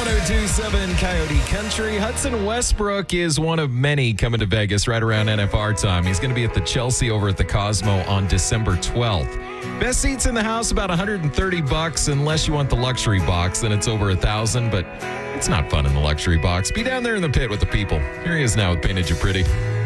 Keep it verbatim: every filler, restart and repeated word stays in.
one oh two point seven Coyote Country. Hudson Westbrook is one of many coming to Vegas right around N F R time. He's going to be at the Chelsea over at the Cosmo on December twelfth. Best seats in the house, about one hundred thirty bucks. Unless you want the luxury box, then it's over a thousand. But it's not fun in the luxury box. Be down there in the pit with the people. Here he is now with Painted You Pretty.